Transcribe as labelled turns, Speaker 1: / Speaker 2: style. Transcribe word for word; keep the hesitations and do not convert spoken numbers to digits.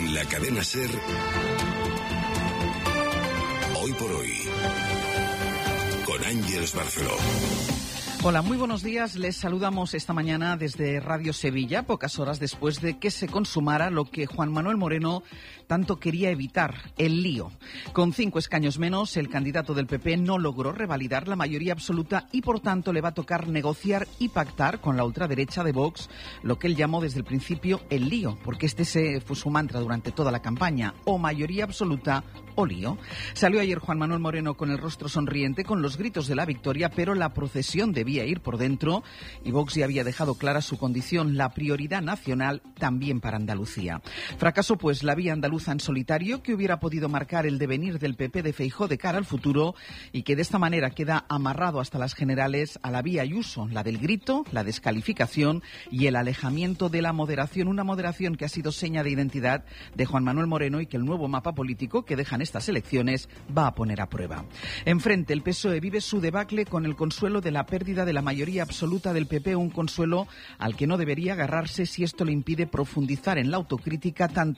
Speaker 1: En la cadena SER, Hoy por Hoy, con Ángeles Barceló.
Speaker 2: Hola, muy buenos días. Les saludamos esta mañana desde Radio Sevilla, pocas horas después de que se consumara lo que Juan Manuel Moreno tanto quería evitar, el lío. Con cinco escaños menos, el candidato del P P no logró revalidar la mayoría absoluta y, por tanto, le va a tocar negociar y pactar con la ultraderecha de Vox lo que él llamó desde el principio el lío, porque este se fue su mantra durante toda la campaña, o mayoría absoluta o lío. Salió ayer Juan Manuel Moreno con el rostro sonriente, con los gritos de la victoria, pero la procesión debía ir por dentro y Vox ya había dejado clara su condición, la prioridad nacional también para Andalucía. Fracaso, pues, la vía andaluza en solitario, que hubiera podido marcar el devenir del P P de Feijóo de cara al futuro y que de esta manera queda amarrado hasta las generales a la vía Ayuso, la del grito, la descalificación y el alejamiento de la moderación, una moderación que ha sido seña de identidad de Juan Manuel Moreno y que el nuevo mapa político que dejan estas elecciones va a poner a prueba. Enfrente, el P S O E vive su debacle con el consuelo de la pérdida de la mayoría absoluta del P P, un consuelo al que no debería agarrarse si esto le impide profundizar en la autocrítica tanto